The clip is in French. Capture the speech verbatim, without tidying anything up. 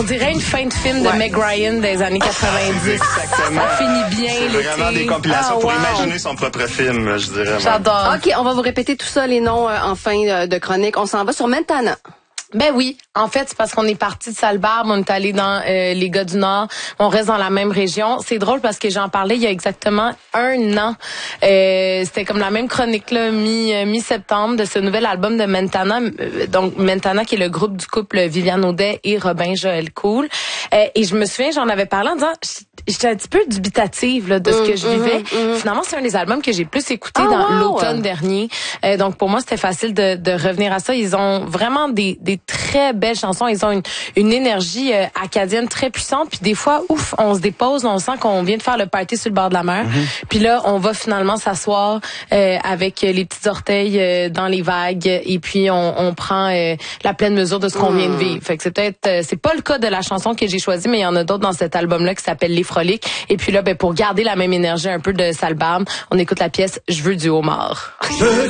On dirait une fin de film de Ouais. Meg Ryan des années quatre-vingt-dix. Exactement. Ça finit bien C'est l'été. vraiment des compilations Ah, pour wow. imaginer son propre film, je dirais. même. J'adore. OK, on va vous répéter tout ça, les noms euh, en fin euh, de chronique. On s'en va sur Mentana. Ben oui, en fait, c'est parce qu'on est parti de Salle-Barbe, on est allé dans euh, les gars du Nord, on reste dans la même région. C'est drôle parce que j'en parlais il y a exactement un an. Euh, c'était comme la même chronique là, mi euh, mi-septembre de ce nouvel album de Mentana. Euh, donc Mentana qui est le groupe du couple Viviane Audet et Robin Joël Cool. Euh, et je me souviens, j'en avais parlé en disant j'étais un petit peu dubitative là, de ce que je vivais. mm, mm. Finalement, c'est un des albums que j'ai plus écouté Oh, dans wow. l'automne dernier. Euh, donc pour moi, c'était facile de, de revenir à ça. Ils ont vraiment des, des très belles chansons. Ils ont une, une énergie euh, acadienne très puissante. Puis des fois, ouf, on se dépose, on sent qu'on vient de faire le party sur le bord de la mer. Mm-hmm. Puis là, on va finalement s'asseoir euh, avec les petits orteils euh, dans les vagues. Et puis on, on prend euh, la pleine mesure de ce qu'on mm. vient de vivre. Fait que c'est peut-être, euh, c'est pas le cas de la chanson que j'ai choisie, mais il y en a d'autres dans cet album-là qui s'appelle Les Froliques. Et puis là, ben pour garder la même énergie un peu de Salle-Barbe, on écoute la pièce Je veux du homard.